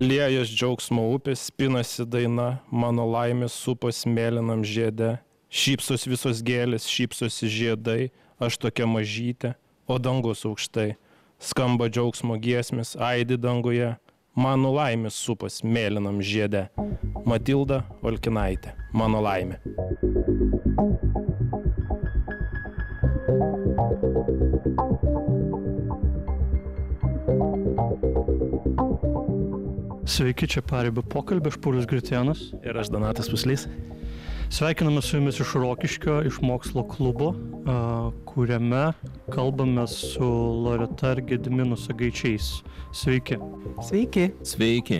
Liejas džiaugsmo upės, spinasi daina, mano laimės supas mėlynam žiede. Šypsos visos gėlės, šypsosi žiedai, aš tokia mažytė, o dangus aukštai. Skamba džiaugsmo giesmės, aidi danguje, mano laimės supas mėlynam žiede. Matilda Olkinaitė, mano laimė. Sveiki, čia Paribio pokalbė, aš Paulius Gritėnas. Ir aš Donatas Puslys. Sveikiname su jumis iš Rokiškio, iš mokslo klubo, kuriame kalbame su Loreta ir Gediminu Sagaičiais. Sveiki. Sveiki. Sveiki.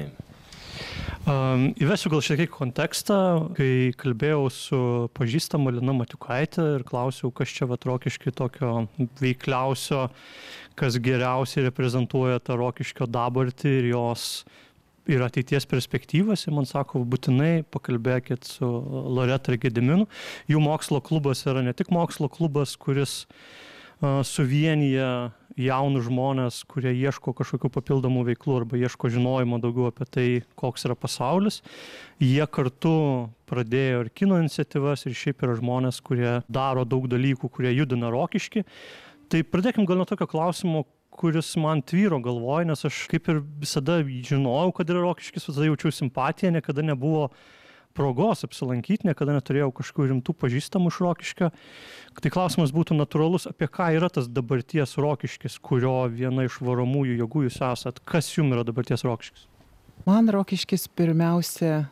Įvesiu gal šiek tiek kontekstą, kai kalbėjau su pažįstama Lina Matiukaitė ir klausiau, kas čia Rokiškį tokio veikliausio, kas geriausiai reprezentuoja tą Rokiškio dabartį ir jos ir ateities perspektyvas. Ir man sako, būtinai pakalbėkit su Loreta ir Gediminu. Jų mokslo klubas yra ne tik mokslo klubas, kuris suvienyje jaunus žmonės, kurie ieško kažkokių papildomų veiklų arba ieško žinojimo daugiau apie tai, koks yra pasaulis. Jie kartu pradėjo ir kino iniciatyvas ir šiaip yra žmonės, kurie daro daug dalykų, kurie judina Rokiškį. Tai pradėkim gal nuo tokio klausimo, kuris man tvyro galvoj, nes aš kaip ir visada žinojau, kad yra Rokiškis, visada jaučiau simpatiją, niekada nebuvo progos apsilankyti, niekada neturėjau kažkokių rimtų pažįstamų iš Rokiškio. Tai klausimas būtų natūralus, apie ką yra tas dabarties Rokiškis, kurio viena iš varomųjų jėgų jūs esat. Kas jums yra dabarties Rokiškis? Man Rokiškis pirmiausia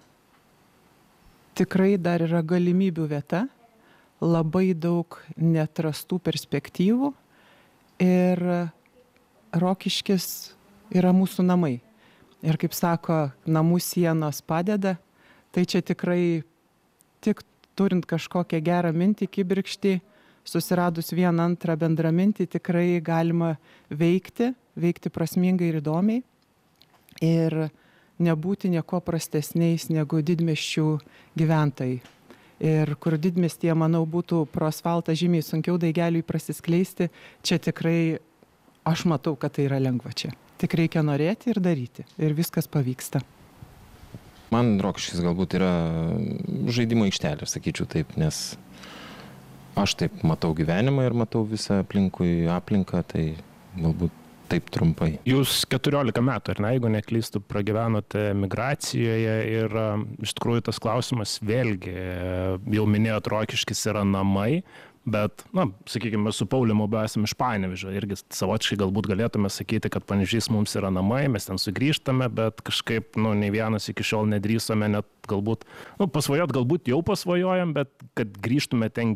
tikrai dar yra galimybių vieta, labai daug neatrastų perspektyvų ir Rokiškis yra mūsų namai. Ir kaip sako, namų sienos padeda, tai čia tikrai tik turint kažkokią gerą mintį, kibirkštį, susiradus vieną antrą bendrą mintį, tikrai galima veikti prasmingai ir įdomiai ir nebūti nieko prastesniais negu didmiesčių gyventojai. Ir kur didmiestyje, manau, būtų pro asfaltą žymiai sunkiau daigeliui prasiskleisti, čia tikrai aš matau, kad tai yra lengva čia. Tik reikia norėti ir daryti. Ir viskas pavyksta. Man Rokiškis galbūt yra žaidimo aikštelė, sakyčiau taip, nes aš taip matau gyvenimą ir matau visą aplinkui aplinką, tai galbūt taip trumpai. Jūs 14 metų, ar ne, jeigu neklystu, pragyvenote migracijoje ir iš tikrųjų tas klausimas vėlgi, jau minėjot, Rokiškis yra namai, bet, sakykime, su Pauliumi esame iš Panevėžio, irgi savotiškai galbūt galėtume sakyti, kad Panevėžys mums yra namai, mes ten sugrįžtame, bet kažkaip, nei vienas iki šiol nedrįsome net galbūt, pasvajot galbūt jau pasvajojam, bet kad grįžtume ten